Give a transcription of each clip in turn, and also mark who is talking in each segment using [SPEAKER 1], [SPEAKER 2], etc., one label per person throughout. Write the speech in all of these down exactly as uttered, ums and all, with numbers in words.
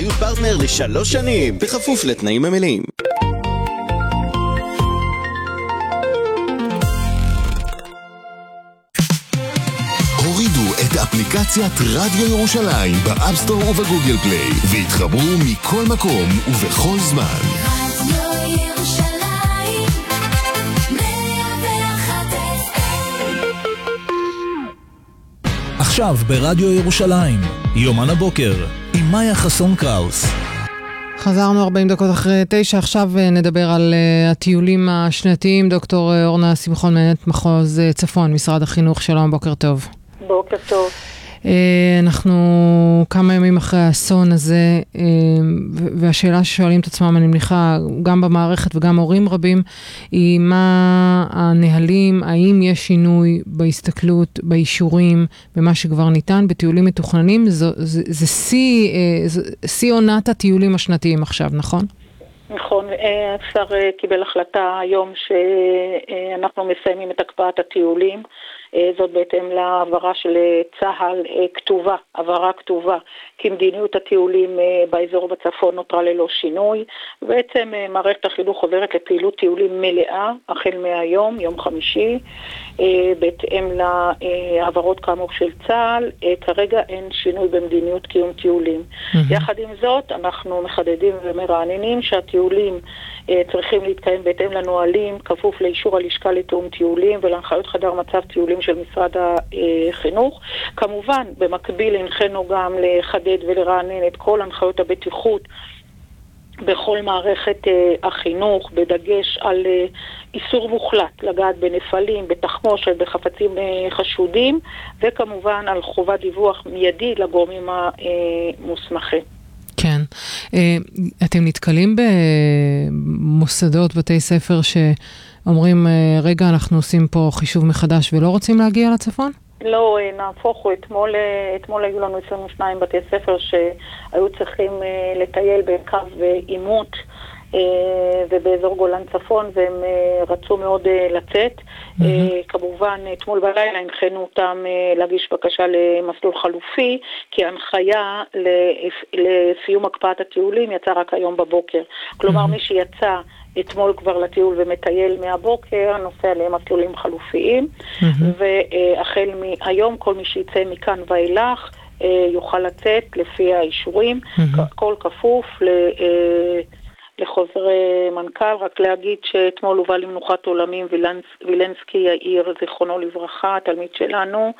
[SPEAKER 1] פרטנר לשלוש שנים, בכפוף לתנאים המלאים.
[SPEAKER 2] הורידו את אפליקציית רדיו ירושלים באפסטור ובגוגל פליי והתחברו מכל מקום ובכל זמן.
[SPEAKER 3] רדיו ירושלים מאה ואחת אף אם.
[SPEAKER 4] עכשיו ברדיו ירושלים, יומן הבוקר עם מאיה חסון קראוס.
[SPEAKER 5] חזרנו ארבעים דקות אחרי תשע, עכשיו נדבר על uh, הטיולים השנתיים. דוקטור אורנה שמחון, מנהלת מחוז צפון, משרד החינוך, שלום, בוקר טוב.
[SPEAKER 6] בוקר טוב.
[SPEAKER 5] Uh, אנחנו כמה ימים אחרי האסון הזה, uh, והשאלה ששואלים את עצמם, אני מניחה, גם במערכת וגם הורים רבים, היא מה הנהלים, האם יש שינוי בהסתכלות, באישורים, במה שכבר ניתן, בטיולים מתוכננים. זו, זה, זה שיא, uh, זה, שיא עונת הטיולים השנתיים עכשיו, נכון?
[SPEAKER 6] נכון, השר קיבל החלטה היום שאנחנו מסיימים את הקפאת הטיולים, זאת בהתאם להעברה של צה"ל כתובה, העברה כתובה, כי מדיניות הטיולים באזור בצפון נותרה ללא שינוי, ובעצם מערכת החינוך עוברת לפעילות טיולים מלאה, החל מהיום, יום חמישי, בהתאם להעברות כאמור של צה"ל, כרגע אין שינוי במדיניות קיום טיולים. Mm-hmm. יחד עם זאת, אנחנו מחדדים ומרעננים שהטיולים צריכים להתקיים בהתאם לנהלים, כפוף לאישור הלשכה לתיאום טיולים ולהנחיות חדר מצב טיולים של משרד החינוך. כמובן, במקביל הנחינו גם לחדד ולרענן את כל הנחיות הבטיחות בכל מערכת החינוך, בדגש על איסור מוחלט לגעת בנפלים, בתחמושת, בחפצים חשודים, וכמובן על חובת דיווח מיידי לגורמים המוסמכים.
[SPEAKER 5] כן. אתם נתקלים במוסדות, בתי ספר שאומרים, רגע, אנחנו עושים פה חישוב מחדש ולא רוצים להגיע לצפון?
[SPEAKER 6] לא, נהפוך, אתמול, אתמול היו לנו עשרים ושניים בתי ספר שהיו צריכים לטייל בקו עימות ובאזור גולן צפון, והם רצו מאוד לצאת. Mm-hmm. כמובן, אתמול בלילה הנחינו אותם להגיש בקשה למסלול חלופי, כי ההנחיה לסיום הקפאת הטיולים יצא רק היום בבוקר. כלומר, mm-hmm. מי שיצא אתמול כבר לטיול ומטייל מהבוקר, נוסע למסלולים חלופיים, mm-hmm. והחל מהיום כל מי שיצא מכאן ואילך יוכל לצאת לפי האישורים, mm-hmm. כל כפוף ל... לחוזר מנכ"ל. רק להגיד שאתמול הובא למנוחת עולמים וילנס, וילנסקי יאיר, זיכרונו לברכה, תלמיד שלנו,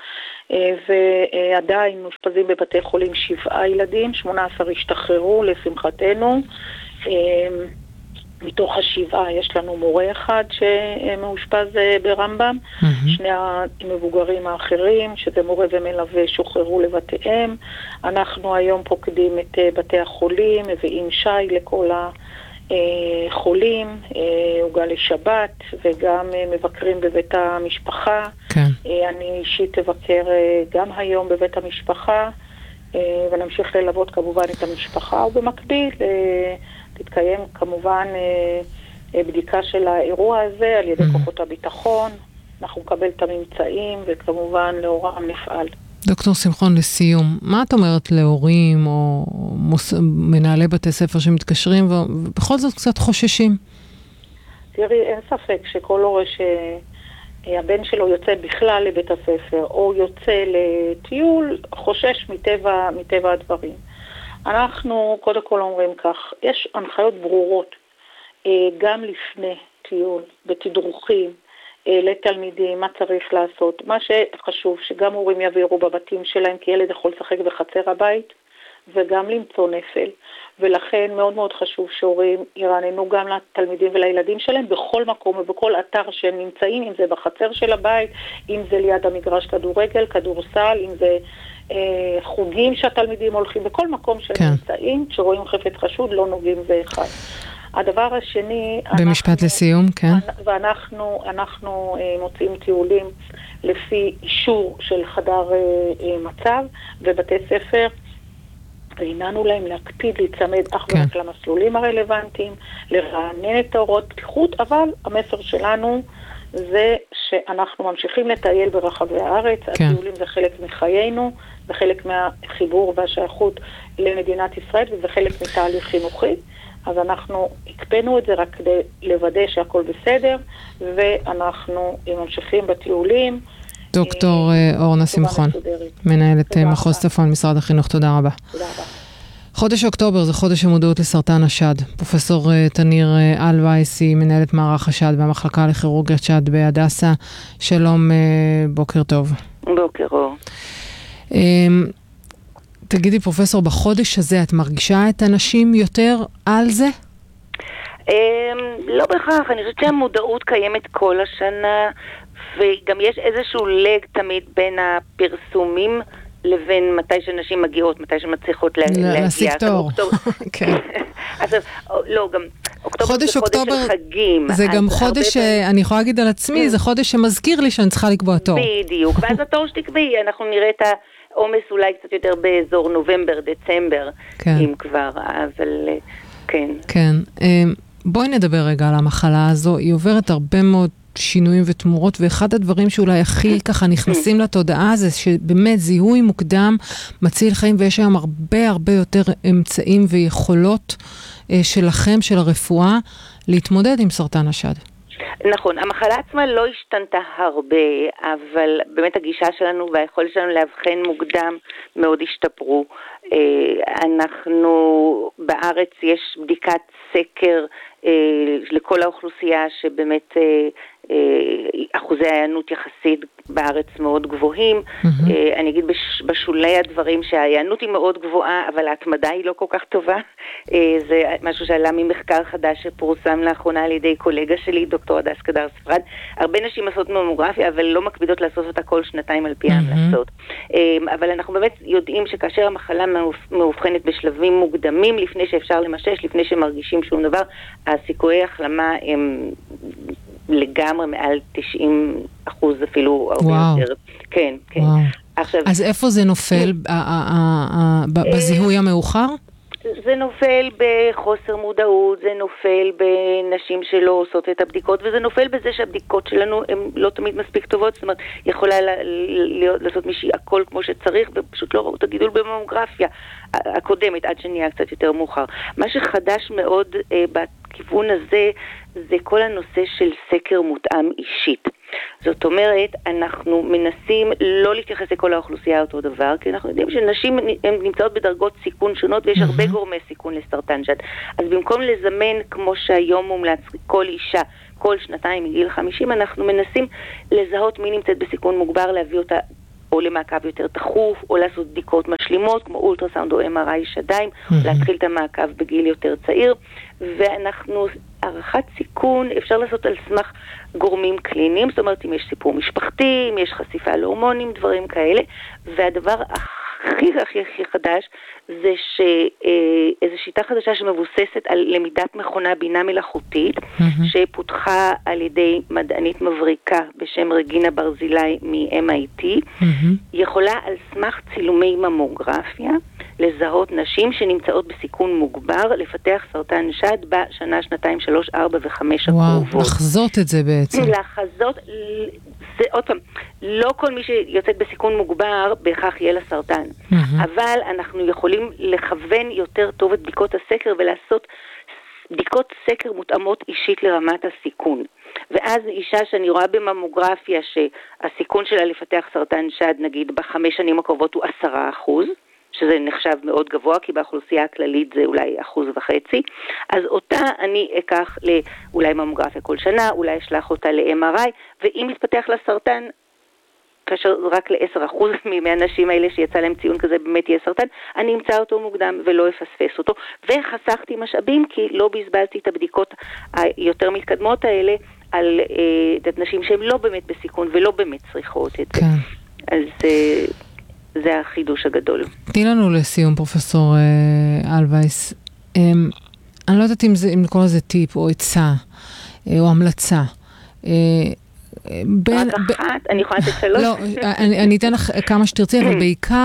[SPEAKER 6] ועדיין מאושפזים בבתי חולים שבעה ילדים, שמונה עשר השתחררו לשמחתנו. מתוך השבעה יש לנו מורה אחד שמאושפז ברמב"ם, mm-hmm. שני המבוגרים האחרים, שזה מורה ומלווה, שוחררו לבתיהם. אנחנו היום פוקדים את בתי החולים, מביאים שי לכל החולים, הוגה לשבת, וגם מבקרים בבית המשפחה. כן. אני אישית תבקר גם היום בבית המשפחה, ונמשיך ללוות כמובן את המשפחה, ובמקביל תתקיים כמובן בדיקה של האירוע הזה על ידי כוחות הביטחון. אנחנו נקבל את הממצאים וכמובן לאורם נפעל.
[SPEAKER 5] דוקטור שמחון, לסיום, מה את אומרת להורים או מוס... מנהלי בתי ספר שמתקשרים ובכל זאת קצת חוששים?
[SPEAKER 6] תראי, אין ספק שכל הורה שהבן שלו יוצא בכלל לבית הספר או יוצא לטיול חושש מטבע, מטבע הדברים. אנחנו קודם כל אומרים כך, יש הנחיות ברורות גם לפני טיול, בתדרוכים, לתלמידים, מה צריך לעשות. מה שחשוב, שגם הורים יעבירו בבתים שלהם, כי ילד יכול לשחק בחצר הבית, וגם למצוא נפל. ולכן מאוד מאוד חשוב שהורים ירעננו גם לתלמידים ולילדים שלהם, בכל מקום ובכל אתר שהם נמצאים, אם זה בחצר של הבית, אם זה ליד המגרש כדורגל, כדורסל, אם זה אה, חוגים שהתלמידים הולכים, בכל מקום שהם כן. נמצאים, שרואים חפץ חשוד, לא נוגעים זה אחד. הדבר השני...
[SPEAKER 5] במשפט אנחנו, לסיום, כן.
[SPEAKER 6] ואנחנו אנחנו, אה, מוצאים טיולים לפי אישור של חדר אה, אה, מצב, ובתי ספר רעיננו להם להקפיד להצמד אך כן. ורק למסלולים הרלוונטיים, לרענן את ההוראות פתיחות, אבל המסר שלנו זה שאנחנו ממשיכים לטייל ברחבי הארץ,
[SPEAKER 5] כן.
[SPEAKER 6] הטיולים זה חלק מחיינו, זה חלק מהחיבור והשייכות למדינת ישראל, וזה חלק מתהליך חינוכי, אז אנחנו הקפנו את זה רק כדי לוודא שהכל בסדר, ואנחנו ממשיכים בטיולים.
[SPEAKER 5] דוקטור אורנה שמחון, מנהלת מחוז צפון, משרד החינוך, תודה רבה.
[SPEAKER 6] תודה רבה.
[SPEAKER 5] חודש אוקטובר זה חודש המודעות לסרטן השד. פרופסור תניר אלווייס היא מנהלת מערך השד והמחלקה לכירורגיית שד בהדסה. שלום, בוקר טוב.
[SPEAKER 7] בוקר אור.
[SPEAKER 5] תגידי פרופסור, בחודש הזה את מרגישה את הנשים יותר על זה?
[SPEAKER 7] לא בהכרח, אני חושבת שהמודעות קיימת כל השנה, וגם יש איזשהו לג תמיד בין הפרסומים לבין מתי שנשים מגיעות, מתי שמצליחות להגיע.
[SPEAKER 5] להשיג תור. כן.
[SPEAKER 7] אז לא, גם אוקטובר זה חודש של חגים.
[SPEAKER 5] זה גם חודש, אני יכולה להגיד על עצמי, זה חודש שמזכיר לי שאני צריכה לקבוע תור.
[SPEAKER 7] בדיוק, ואז התור שתקבעי, אנחנו נראה את העומס אולי קצת יותר באזור נובמבר, דצמבר, אם כבר, אבל כן.
[SPEAKER 5] כן. בואי נדבר רגע על המחלה הזו, היא עוברת הרבה מאוד שינויים ותמורות, ואחד הדברים שאולי הכי ככה נכנסים לתודעה זה שבאמת זיהוי מוקדם מציל חיים, ויש היום הרבה הרבה יותר אמצעים ויכולות אה, שלכם, של הרפואה, להתמודד עם סרטן השד.
[SPEAKER 7] נכון, המחלה עצמה לא השתנתה הרבה, אבל באמת הגישה שלנו והיכולת שלנו להבחן מוקדם מאוד השתפרו. אנחנו, בארץ יש בדיקת סקר לכל האוכלוסייה שבאמת אחוזי העיינות יחסית בארץ מאוד גבוהים. אני אגיד בשולי הדברים שהעיינות היא מאוד גבוהה, אבל ההתמדה היא לא כל כך טובה. זה משהו שעלה ממחקר חדש שפורסם לאחרונה על ידי קולגה שלי, דוקטור הדס קדר ספרד. הרבה נשים עושות ממוגרפיה, אבל לא מקפידות לעשות אותה כל שנתיים על פי ההמלצות. אבל אנחנו באמת יודעים שכאשר המחלה מאובחנת בשלבים מוקדמים, לפני שאפשר למשש, לפני שמרגישים שום דבר, הסיכויי החלמה הם לגמרי מעל תשעים אחוז אפילו הרבה יותר. כן, כן. עכשיו,
[SPEAKER 5] אז איפה זה נופל בזיהוי המאוחר?
[SPEAKER 7] זה נופל בחוסר מודעות, זה נופל בנשים שלא עושות את הבדיקות, וזה נופל בזה שהבדיקות שלנו הן לא תמיד מספיק טובות, זאת אומרת, יכולה לעשות מישהי הכל כמו שצריך, ופשוט לא ראו את הגידול בממוגרפיה הקודמת, עד שנהיה קצת יותר מאוחר. מה שחדש מאוד אה, בכיוון הזה, זה כל הנושא של סקר מותאם אישית. זאת אומרת, אנחנו מנסים לא להתייחס לכל האוכלוסייה אותו דבר, כי אנחנו יודעים שנשים הן נמצאות בדרגות סיכון שונות, ויש הרבה גורמי סיכון לסרטן שד. אז במקום לזמן, כמו שהיום מומלץ, כל אישה, כל שנתיים מגיל חמישים, אנחנו מנסים לזהות מי נמצאת בסיכון מוגבר, להביא אותה או למעקב יותר תחוף, או לעשות בדיקות משלימות, כמו אולטרסאונד או אם אר איי שדיים, להתחיל את המעקב בגיל יותר צעיר, ואנחנו, הערכת סיכון, אפשר לעשות על סמך גורמים קליניים, זאת אומרת, אם יש סיפור משפחתי, אם יש חשיפה להורמונים, דברים כאלה, והדבר הכי הכי הכי חדש, זה שאיזו שיטה חדשה שמבוססת על למידת מכונה בינה מלאכותית, שפותחה על ידי מדענית מבריקה בשם רגינה ברזילי מ-אם איי טי, יכולה על סמך צילומי ממוגרפיה לזהות נשים שנמצאות בסיכון מוגבר לפתח סרטן שד בשנה, שנתיים, שלוש, ארבע וחמש הקרובות.
[SPEAKER 5] וואו, לחזות את זה בעצם.
[SPEAKER 7] לחזות, זה עוד פעם, לא כל מי שיוצאת בסיכון מוגבר בהכרח יהיה לסרטן, אבל אנחנו יכולים לכוון יותר טוב את בדיקות הסקר ולעשות בדיקות סקר מותאמות אישית לרמת הסיכון. ואז אישה שאני רואה בממוגרפיה שהסיכון שלה לפתח סרטן שד, נגיד בחמש שנים הקרובות הוא עשרה אחוז, שזה נחשב מאוד גבוה, כי באוכלוסייה הכללית זה אולי אחוז וחצי, אז אותה אני אקח לאולי ממוגרפיה כל שנה, אולי אשלח אותה ל-אם אר איי, ואם מתפתח לה סרטן, כאשר רק ל-עשרה אחוז מהאנשים האלה שיצא להם ציון כזה באמת יהיה סרטן, אני אמצא אותו מוקדם ולא אפספס אותו, וחסכתי משאבים כי לא בזבזתי את הבדיקות היותר מתקדמות האלה על אה, נשים שהן לא באמת בסיכון ולא באמת צריכות את זה. כן. אז אה, זה החידוש הגדול. תני
[SPEAKER 5] לנו לסיום, פרופסור אה, אלווייס, אה, אני לא יודעת אם, זה, אם לקרוא לזה טיפ או עצה אה, או המלצה. אה,
[SPEAKER 7] בין, רק אחת, ב... אני יכולה לתת שלוש.
[SPEAKER 5] לא, אני, אני אתן לך כמה שתרצי, אבל בעיקר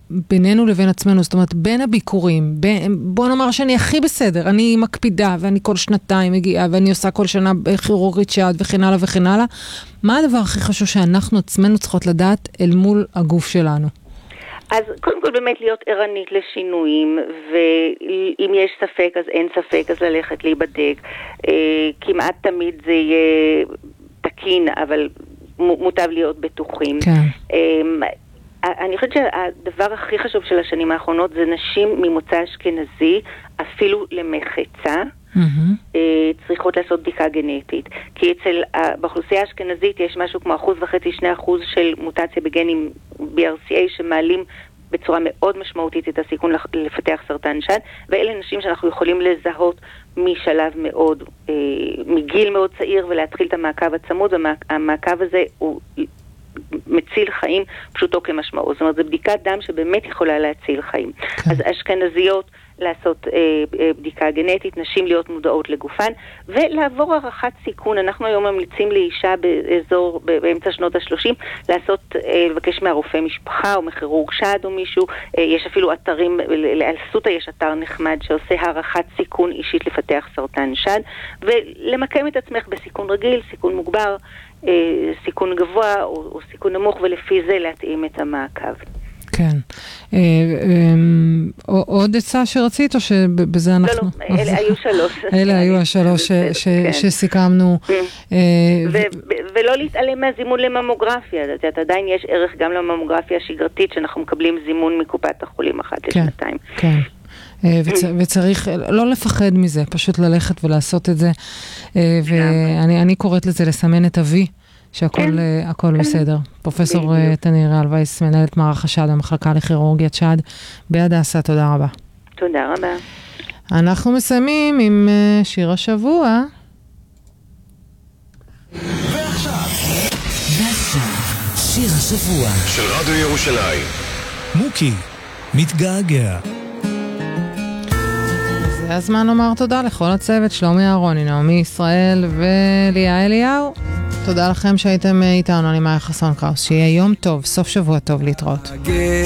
[SPEAKER 5] בינינו לבין עצמנו, זאת אומרת, בין הביקורים, בין, בוא נאמר שאני הכי בסדר, אני מקפידה, ואני כל שנתיים מגיעה, ואני עושה כל שנה כירורגית שד, וכן הלאה וכן הלאה. מה הדבר הכי חשוב שאנחנו עצמנו צריכות לדעת אל מול הגוף שלנו?
[SPEAKER 7] אז קודם כל באמת להיות ערנית לשינויים, ואם יש ספק אז אין ספק, אז ללכת להיבדק. כמעט תמיד זה יהיה תקין, אבל מוטב להיות בטוחים.
[SPEAKER 5] כן.
[SPEAKER 7] אני חושבת שהדבר הכי חשוב של השנים האחרונות זה נשים ממוצא אשכנזי, אפילו למחצה, mm-hmm. צריכות לעשות בדיקה גנטית. כי אצל, באוכלוסייה האשכנזית יש משהו כמו אחוז וחצי, שני אחוז של מוטציה בגנים בי אר סי איי שמעלים בצורה מאוד משמעותית את הסיכון לפתח סרטן שד, ואלה נשים שאנחנו יכולים לזהות משלב מאוד, מגיל מאוד צעיר ולהתחיל את המעקב הצמוד, והמעקב הזה הוא מציל חיים פשוטו כמשמעו. זאת אומרת, זו בדיקת דם שבאמת יכולה להציל חיים. כן. אז אשכנזיות לעשות אה, אה, בדיקה גנטית, נשים להיות מודעות לגופן, ולעבור הערכת סיכון. אנחנו היום ממליצים לאישה באזור, באמצע שנות ה-שלושים, לעשות, אה, לבקש מהרופא משפחה או מכירורג שד או מישהו. אה, יש אפילו אתרים, על סוטה יש אתר נחמד שעושה הערכת סיכון אישית לפתח סרטן שד, ולמקם את עצמך בסיכון רגיל, סיכון מוגבר, סיכון גבוה או, או סיכון נמוך, ולפי זה להתאים את המעקב.
[SPEAKER 5] כן. עוד עצה שרצית, או שבזה אנחנו...
[SPEAKER 7] לא, לא, אלה היו שלוש.
[SPEAKER 5] אלה היו השלוש שסיכמנו.
[SPEAKER 7] ולא להתעלם מהזימון לממוגרפיה. עדיין יש ערך גם לממוגרפיה השגרתית, שאנחנו מקבלים זימון מקופת החולים אחת לשנתיים.
[SPEAKER 5] כן. וצריך לא לפחד מזה, פשוט ללכת ולעשות את זה. ואני קוראת לזה לסמן את אבי, שהכל בסדר. פרופסור תניר אלווייס, מנהלת מערך השד במחלקה לכירורגית שד בהדסה, תודה רבה.
[SPEAKER 7] תודה רבה.
[SPEAKER 5] אנחנו מסיימים עם שיר השבוע.
[SPEAKER 2] ועכשיו, שיר השבוע
[SPEAKER 1] של רדיו ירושלים.
[SPEAKER 4] מוקי, מתגעגע.
[SPEAKER 5] זה הזמן לומר תודה לכל הצוות, שלומי אהרוני, נעמי ישראל וליה אליהו. תודה לכם שהייתם איתנו, אני מאיה חסון קראוס. שיהיה יום טוב, סוף שבוע טוב, להתראות.